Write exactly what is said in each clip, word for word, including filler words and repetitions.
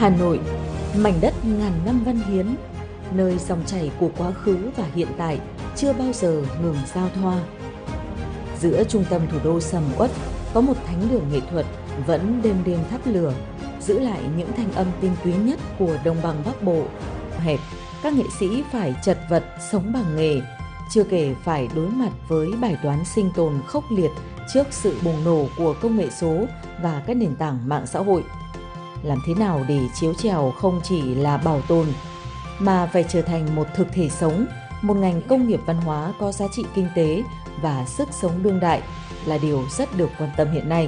Hà Nội, mảnh đất ngàn năm văn hiến, nơi dòng chảy của quá khứ và hiện tại chưa bao giờ ngừng giao thoa. Giữa trung tâm thủ đô sầm uất có một thánh đường nghệ thuật vẫn đêm đêm thắp lửa, giữ lại những thanh âm tinh túy nhất của đồng bằng Bắc Bộ. Hẹp, các nghệ sĩ phải chật vật sống bằng nghề, chưa kể phải đối mặt với bài toán sinh tồn khốc liệt trước sự bùng nổ của công nghệ số và các nền tảng mạng xã hội. Làm thế nào để chiếu chèo không chỉ là bảo tồn, mà phải trở thành một thực thể sống, một ngành công nghiệp văn hóa có giá trị kinh tế và sức sống đương đại là điều rất được quan tâm hiện nay.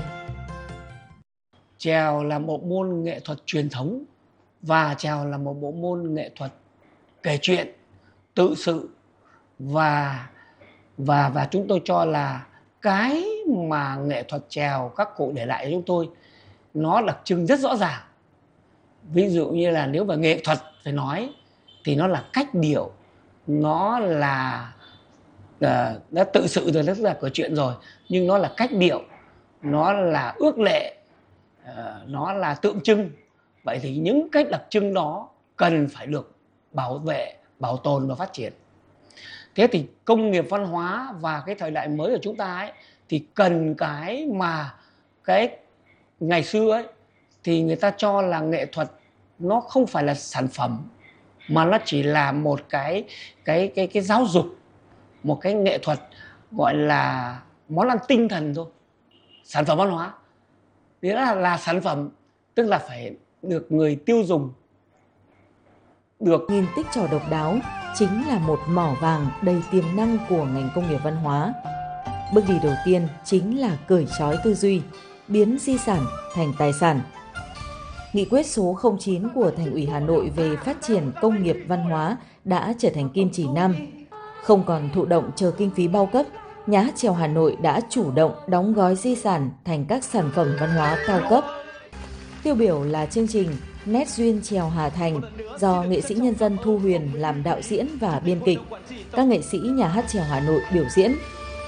Chèo là một môn nghệ thuật truyền thống và chèo là một bộ môn nghệ thuật kể chuyện, tự sự và và và chúng tôi cho là cái mà nghệ thuật chèo các cụ để lại cho chúng tôi nó đặc trưng rất rõ ràng. Ví dụ như là nếu mà nghệ thuật phải nói thì nó là cách điệu, nó là uh, đã tự sự rồi, rất là có chuyện rồi, nhưng nó là cách điệu, nó là ước lệ, uh, nó là tượng trưng. Vậy thì những cái đặc trưng đó cần phải được bảo vệ, bảo tồn và phát triển. Thế thì công nghiệp văn hóa và cái thời đại mới của chúng ta ấy thì cần cái mà cái ngày xưa ấy thì người ta cho là nghệ thuật nó không phải là sản phẩm, mà nó chỉ là một cái cái cái cái giáo dục, một cái nghệ thuật gọi là món ăn tinh thần thôi. Sản phẩm văn hóa nghĩa là là sản phẩm, tức là phải được người tiêu dùng được Nghìn tích trò độc đáo chính là một mỏ vàng đầy tiềm năng của ngành công nghiệp văn hóa. Bước đi đầu tiên chính là cởi trói tư duy, biến di sản thành tài sản. Nghị quyết số không chín của Thành ủy Hà Nội về phát triển công nghiệp văn hóa đã trở thành kim chỉ nam. Không còn thụ động chờ kinh phí bao cấp, Nhà hát chèo Hà Nội đã chủ động đóng gói di sản thành các sản phẩm văn hóa cao cấp. Tiêu biểu là chương trình Nét duyên chèo Hà Thành do nghệ sĩ nhân dân Thu Huyền làm đạo diễn và biên kịch. Các nghệ sĩ Nhà hát chèo Hà Nội biểu diễn.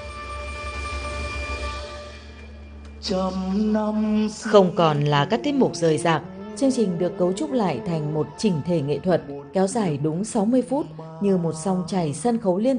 Không còn là các tiết mục rời rạc, chương trình được cấu trúc lại thành một chỉnh thể nghệ thuật kéo dài đúng sáu mươi phút như một dòng chảy sân khấu liên